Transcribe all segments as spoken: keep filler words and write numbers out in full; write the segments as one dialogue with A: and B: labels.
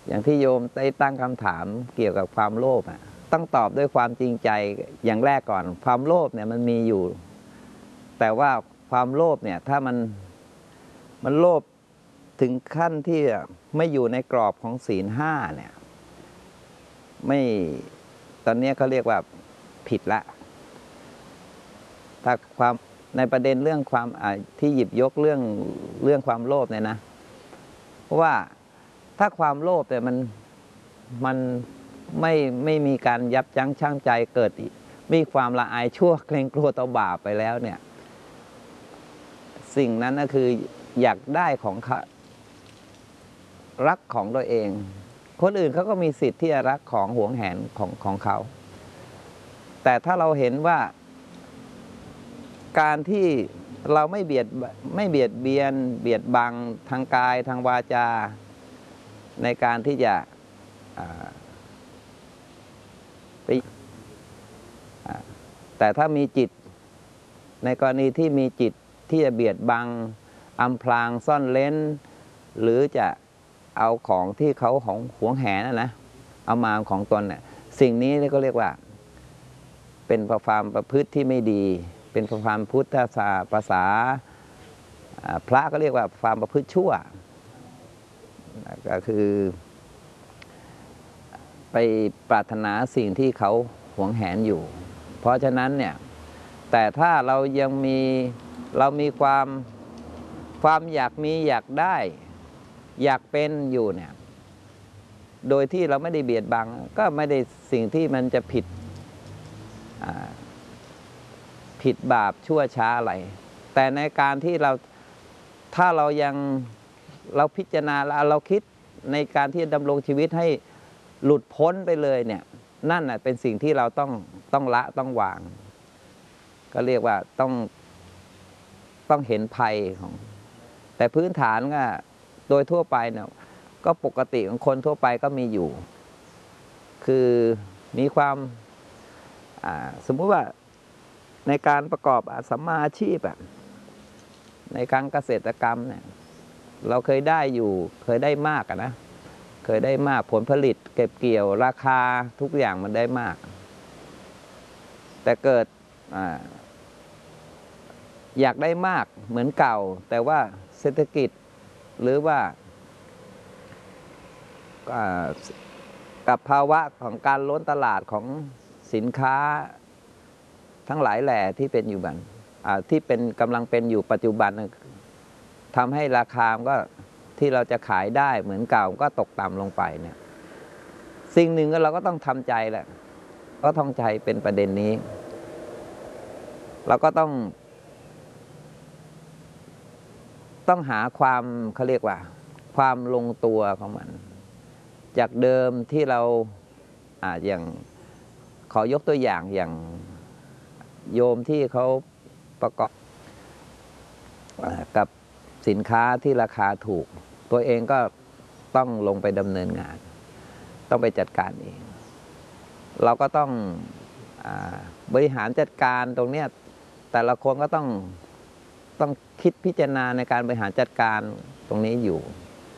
A: อย่างที่โยมได้ตั้งคำถามเกี่ยวกับความโลภอ่ะต้องตอบด้วยความจริงใจอย่างแรกก่อนความโลภเนี่ยมันมีอยู่แต่ว่าความโลภเนี่ยถ้ามันมันโลภถึงขั้นที่ไม่อยู่ในกรอบของศีลห้าเนี่ยไม่ตอนนี้เขาเรียกว่าผิดละถ้าความในประเด็นเรื่องความที่หยิบยกเรื่องเรื่องความโลภเนี่ยนะเพราะว่าถ้าความโลภเนี่ยมันมันไม่ไม่มีการยับยั้งชั่งใจเกิดมีความละอายชั่วเกรงกลัวต่อบาปไปแล้วเนี่ยสิ่งนั้นก็คืออยากได้ของรักของตัวเองคนอื่นเขาก็มีสิทธิ์ที่จะรักของหวงแหนของของเขาแต่ถ้าเราเห็นว่าการที่เราไม่เบียดไม่เบียดเบียนเบียดบังทางกายทางวาจาในการที่จะไปแต่ถ้ามีจิตในกรณีที่มีจิตที่จะเบียดบังอำพรางซ่อนเร้นหรือจะเอาของที่เขาของหวงแหนนะนะเอามาของตนเนี่ยสิ่งนี้ก็เรียกว่าเป็นความประพฤติที่ไม่ดีเป็นความพุทธศาสนาภาษาพระก็เรียกว่าความประพฤติชั่วก็คือไปปรารถนาสิ่งที่เขาหวงแหนอยู่เพราะฉะนั้นเนี่ยแต่ถ้าเรายังมีเรามีความความอยากมีอยากได้อยากเป็นอยู่เนี่ยโดยที่เราไม่ได้เบียดบังก็ไม่ได้สิ่งที่มันจะผิดผิดบาปชั่วช้าอะไรแต่ในการที่เราถ้าเรายังเราพิจารณาเราคิดในการที่จะดำรงชีวิตให้หลุดพ้นไปเลยเนี่ยนั่นน่ะเป็นสิ่งที่เราต้องต้องละต้องวางก็เรียกว่าต้องต้องเห็นภัยของแต่พื้นฐานก็โดยทั่วไปเนี่ยก็ปกติของคนทั่วไปก็มีอยู่คือมีความสมมุติว่าในการประกอบสัมมาอาชีพแบบในการเกษตรกรรมเนี่ยเราเคยได้อยู่เคยได้มากนะเคยได้มากผลผลิตเก็บเกี่ยวราคาทุกอย่างมันได้มากแต่เกิด อ, อยากได้มากเหมือนเก่าแต่ว่าเศรษฐกิจหรือว่ากับภาวะของการล้นตลาดของสินค้าทั้งหลายแหล่ที่เป็นอยู่บันที่เป็นกำลังเป็นอยู่ปัจจุบันทำให้ราคาก็ที่เราจะขายได้เหมือนเก่าก็ตกต่ำลงไปเนี่ยสิ่งหนึ่งก็เราก็ต้องทำใจแหละก็ต้องใจเป็นประเด็นนี้เราก็ต้องต้องหาความเขาเรียกว่าความลงตัวของมันจากเดิมที่เราอ่าอย่างขอยกตัวอย่างอย่างโยมที่เขาประกอบกับสินค้าที่ราคาถูกตัวเองก็ต้องลงไปดำเนินงานต้องไปจัดการเองเราก็ต้องอ่าบริหารจัดการตรงเนี้ยแต่ละคนก็ต้องต้องคิดพิจารณาในการบริหารจัดการตรงนี้อยู่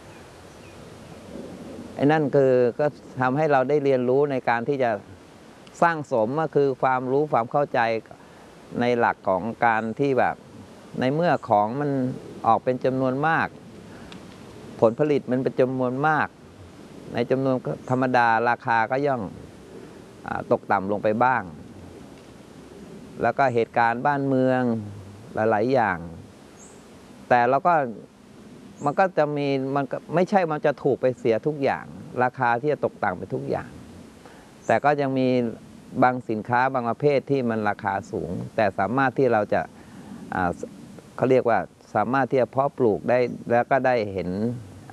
A: ไอ้นั่นคือก็ทำให้เราได้เรียนรู้ในการที่จะสร้างสมก็คือความรู้ความเข้าใจในหลักของการที่แบบในเมื่อของมันออกเป็นจำนวนมากผลผลิตมันเป็นจำนวนมากในจำนวนธรรมดาราคาก็ย่อมตกต่ำลงไปบ้างแล้วก็เหตุการณ์บ้านเมืองหลายๆอย่างแต่เราก็มันก็จะมีมันไม่ใช่มันจะถูกไปเสียทุกอย่างราคาที่จะตกต่ำไปทุกอย่างแต่ก็ยังมีบางสินค้าบางประเภทที่มันราคาสูงแต่สามารถที่เราจะเขาเรียกว่าสามารถที่จะเพาะปลูกได้แล้วก็ได้เห็น